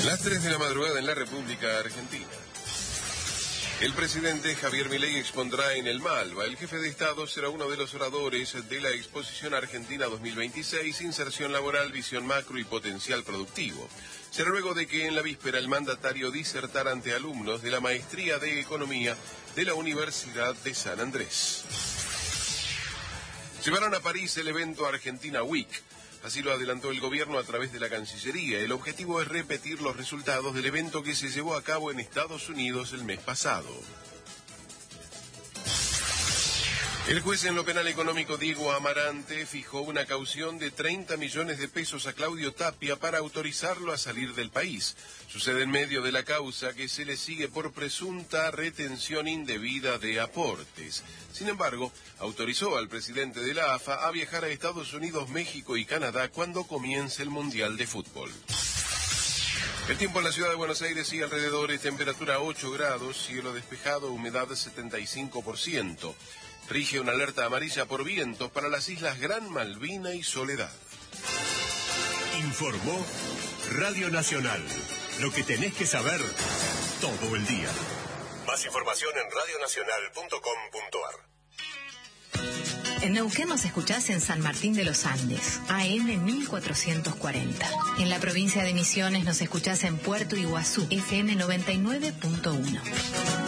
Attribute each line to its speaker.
Speaker 1: Las 3 de la madrugada en la República Argentina. El presidente Javier Milei expondrá en el Malva. El jefe de Estado será uno de los oradores de la Exposición Argentina 2026, Inserción Laboral, Visión Macro y Potencial Productivo. Será luego de que en la víspera el mandatario disertara ante alumnos de la Maestría de Economía de la Universidad de San Andrés. Llevaron a París el evento Argentina Week. Así lo adelantó el gobierno a través de la Cancillería. El objetivo es repetir los resultados del evento que se llevó a cabo en Estados Unidos el mes pasado. El juez en lo penal económico Diego Amarante fijó una caución de 30 millones de pesos a Claudio Tapia para autorizarlo a salir del país. Sucede en medio de la causa que se le sigue por presunta retención indebida de aportes. Sin embargo, autorizó al presidente de la AFA a viajar a Estados Unidos, México y Canadá cuando comience el Mundial de Fútbol. El tiempo en la ciudad de Buenos Aires y alrededores, temperatura 8 grados, cielo despejado, humedad 75%. Rige una alerta amarilla por vientos para las islas Gran Malvina y Soledad.
Speaker 2: Informó Radio Nacional. Lo que tenés que saber todo el día. Más información en radionacional.com.ar.
Speaker 3: En Neuquén nos escuchás en San Martín de los Andes, AM 1440. En la provincia de Misiones nos escuchás en Puerto Iguazú, FM 99.1.